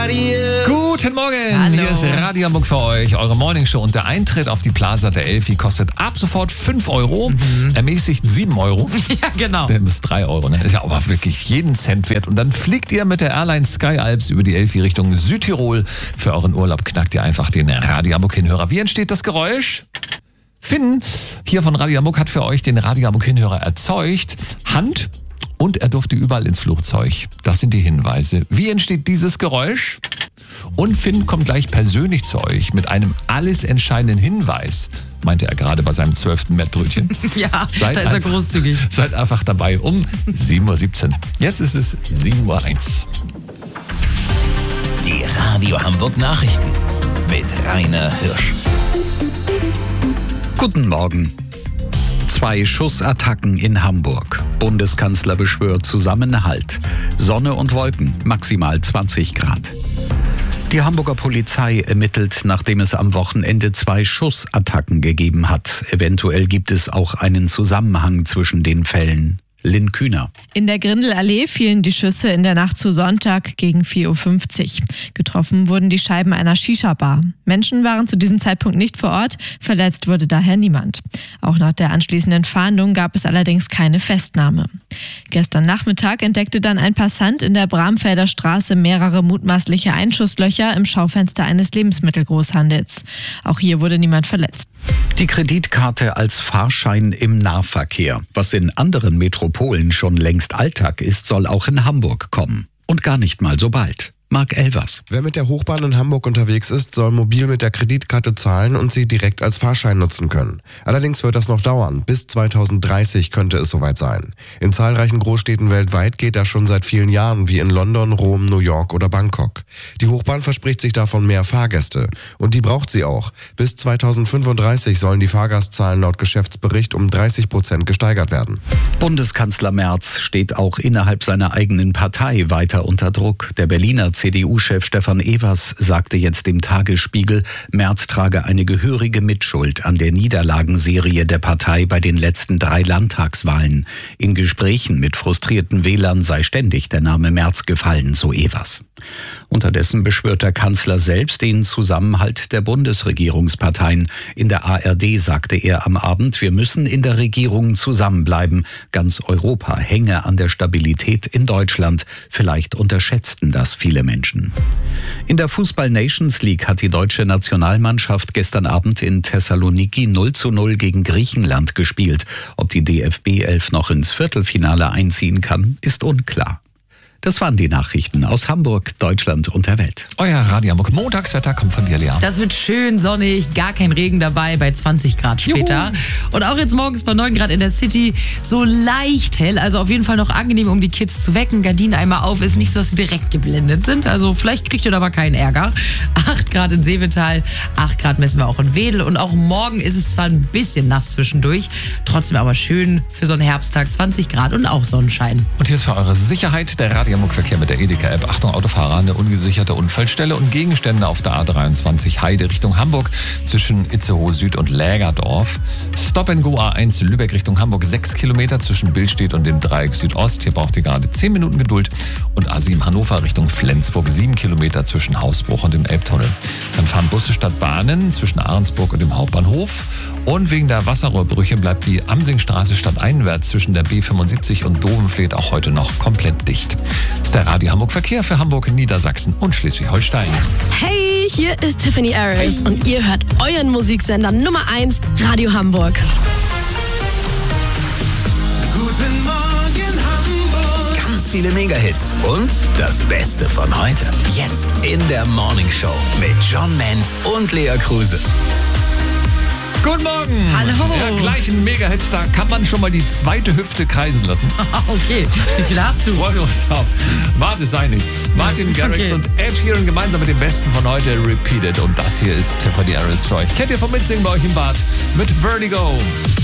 Guten Morgen, Hallo. Hier ist Radio Hamburg für euch, eure Morningshow. Und der Eintritt auf die Plaza der Elfi kostet ab sofort 5 Euro, ermäßigt 7 Euro. Ja, genau. Dann bis 3 Euro, ne? Ist ja aber wirklich jeden Cent wert. Und dann fliegt ihr mit der Airline Sky Alps über die Elfi Richtung Südtirol. Für euren Urlaub knackt ihr einfach den Radio Hamburg Hinhörer. Wie entsteht das Geräusch? Finn hier von Radio Hamburg hat für euch den Radio Hamburg Hinhörer erzeugt. Hand und er durfte überall ins Flugzeug. Das sind die Hinweise. Wie entsteht dieses Geräusch? Und Finn kommt gleich persönlich zu euch mit einem alles entscheidenden Hinweis, meinte er gerade bei seinem 12. Mettbrötchen. Ja, da ist er großzügig. Seid einfach dabei um 7.17 Uhr. Jetzt ist es 7.01 Uhr. Die Radio Hamburg Nachrichten mit Rainer Hirsch. Guten Morgen. 2 Schussattacken in Hamburg. Bundeskanzler beschwört Zusammenhalt. Sonne und Wolken, maximal 20 Grad. Die Hamburger Polizei ermittelt, nachdem es am Wochenende 2 Schussattacken gegeben hat. Eventuell gibt es auch einen Zusammenhang zwischen den Fällen. Lynn Kühner. In der Grindelallee fielen die Schüsse in der Nacht zu Sonntag gegen 4.50 Uhr. Getroffen wurden die Scheiben einer Shisha-Bar. Menschen waren zu diesem Zeitpunkt nicht vor Ort, verletzt wurde daher niemand. Auch nach der anschließenden Fahndung gab es allerdings keine Festnahme. Gestern Nachmittag entdeckte dann ein Passant in der Bramfelder Straße mehrere mutmaßliche Einschusslöcher im Schaufenster eines Lebensmittelgroßhandels. Auch hier wurde niemand verletzt. Die Kreditkarte als Fahrschein im Nahverkehr. Was in anderen Metropolen schon längst Alltag ist, soll auch in Hamburg kommen. Und gar nicht mal so bald. Marc Elvers. Wer mit der Hochbahn in Hamburg unterwegs ist, soll mobil mit der Kreditkarte zahlen und sie direkt als Fahrschein nutzen können. Allerdings wird das noch dauern. Bis 2030 könnte es soweit sein. In zahlreichen Großstädten weltweit geht das schon seit vielen Jahren, wie in London, Rom, New York oder Bangkok. Die Hochbahn verspricht sich davon mehr Fahrgäste. Und die braucht sie auch. Bis 2035 sollen die Fahrgastzahlen laut Geschäftsbericht um 30% gesteigert werden. Bundeskanzler Merz steht auch innerhalb seiner eigenen Partei weiter unter Druck. Der Berliner CDU-Chef Stefan Evers sagte jetzt dem Tagesspiegel, Merz trage eine gehörige Mitschuld an der Niederlagenserie der Partei bei den letzten 3 Landtagswahlen. In Gesprächen mit frustrierten Wählern sei ständig der Name Merz gefallen, so Evers. Unterdessen beschwört der Kanzler selbst den Zusammenhalt der Bundesregierungsparteien. In der ARD sagte er am Abend, wir müssen in der Regierung zusammenbleiben. Ganz Europa hänge an der Stabilität in Deutschland. Vielleicht unterschätzten das viele Menschen. In der Fußball-Nations League hat die deutsche Nationalmannschaft gestern Abend in Thessaloniki 0:0 gegen Griechenland gespielt. Ob die DFB 11 noch ins Viertelfinale einziehen kann, ist unklar. Das waren die Nachrichten aus Hamburg, Deutschland und der Welt. Euer Radio Hamburg Montagswetter kommt von dir, Lea. Das wird schön sonnig, gar kein Regen dabei bei 20 Grad später. Juhu. Und auch jetzt morgens bei 9 Grad in der City so leicht hell. Also auf jeden Fall noch angenehm, um die Kids zu wecken. Gardinen einmal auf, ist nicht so, dass sie direkt geblendet sind. Also vielleicht kriegt ihr da aber keinen Ärger. 8 Grad in Seevetal, 8 Grad messen wir auch in Wedel. Und auch morgen ist es zwar ein bisschen nass zwischendurch, trotzdem aber schön für so einen Herbsttag. 20 Grad und auch Sonnenschein. Und hier ist für eure Sicherheit der Radio Hamburg Verkehr mit der Edeka-App. Achtung, Autofahrer, eine ungesicherte Unfallstelle und Gegenstände auf der A23 Heide Richtung Hamburg zwischen Itzehoe Süd und Lägerdorf. Stop and Go A1 Lübeck Richtung Hamburg 6 Kilometer zwischen Billstedt und dem Dreieck Südost. Hier braucht ihr gerade 10 Minuten Geduld. Und A7 Hannover Richtung Flensburg 7 Kilometer zwischen Hausbruch und dem Elbtunnel. Dann fahren Busse statt Bahnen zwischen Ahrensburg und dem Hauptbahnhof. Und wegen der Wasserrohrbrüche bleibt die Amsingstraße stadteinwärts zwischen der B75 und Dovenfleet auch heute noch komplett dicht. Das ist der Radio Hamburg Verkehr für Hamburg, Niedersachsen und Schleswig-Holstein. Hey, hier ist Tiffany Harris und ihr hört euren Musiksender Nummer 1, Radio Hamburg. Guten Morgen Hamburg. Ganz viele Megahits und das Beste von heute. Jetzt in der Morning Show mit John Ment und Lea Kruse. Guten Morgen. Hallo. Ja, gleich ein Mega-Hit, da kann man schon mal die zweite Hüfte kreisen lassen. Okay, wie viel hast du? Freuen wir uns auf. Warte, sei nicht. Martin Garrix und Ed Sheeran gemeinsam mit dem Besten von heute Repeated. Und das hier ist Tiffany Harris für euch. Kennt ihr vom Mitsingen bei euch im Bad mit Vertigo.